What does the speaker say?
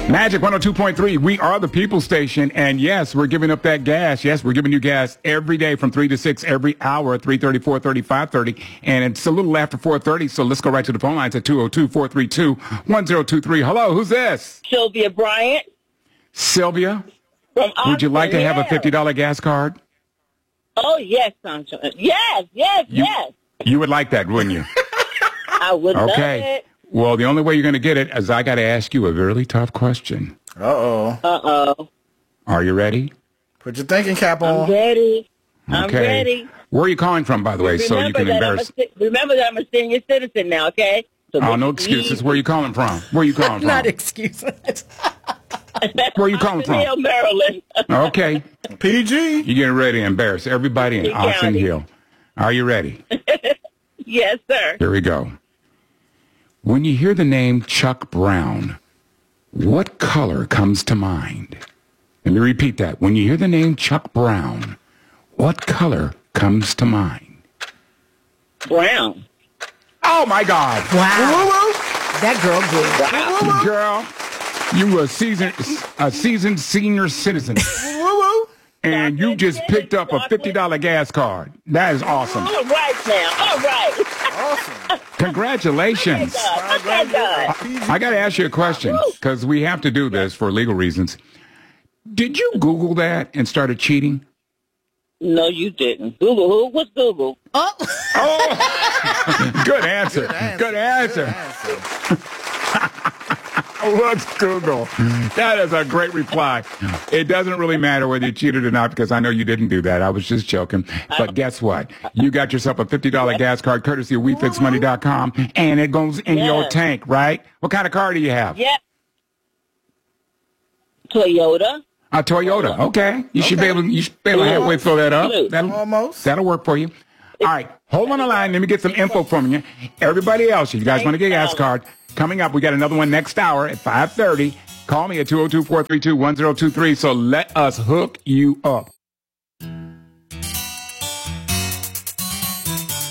Magic 102.3, we are the People Station, and yes, we're giving up that gas. Yes, we're giving you gas every day from 3 to 6 every hour, 3:30, 4:30, 5:30, and it's a little after 4:30, so let's go right to the phone lines at 202-432-1023. Hello, who's this? Sylvia Bryant. Sylvia, From would you like to have a Austin, $50 gas card? Oh, yes, Sancho. Yes. You would like that, wouldn't you? I would love Okay. it. Well, the only way you're going to get it is I got to ask you a really tough question. Uh-oh. Are you ready? Put your thinking cap on. I'm ready. I'm Okay. ready. Where are you calling from, by the way, so you can embarrass? Remember that I'm a senior citizen now, okay? So Oh, no excuses. Where are you calling from? Where are you calling from? Not excuses. Where are you calling from? Hill, Maryland. Okay. PG. You're getting ready to embarrass everybody in Lee Austin County. Hill. Are you ready? Yes, sir. Here we go. When you hear the name Chuck Brown, what color comes to mind? Let me repeat that. When you hear the name Chuck Brown, what color comes to mind? Brown. Oh, my God. Wow. That girl good. Girl, you were a seasoned senior citizen. And you just picked up a $50 gas card. That is awesome. All right now. All right. Awesome. Congratulations. Oh, my God. I got to ask you a question because we have to do this for legal reasons. Did you Google that and started cheating? No, you didn't. Google who? What's Google? Oh, Oh, good answer. Good answer. What's Google? That is a great reply. It doesn't really matter whether you cheated or not because I know you didn't do that. I was just joking. But guess what? You got yourself a $50 gas card courtesy of WeFixMoney.com, and it goes in your Yes. tank, right? What kind of car do you have? Yep. Toyota. A Toyota. Okay. You should be able to halfway fill that up. Almost. That'll work for you. All right. Hold on the line. Let me get some info from you. Everybody else, if you guys want to get a gas card, coming up, we got another one next hour at 5:30. Call me at 202-432-1023. So let us hook you up.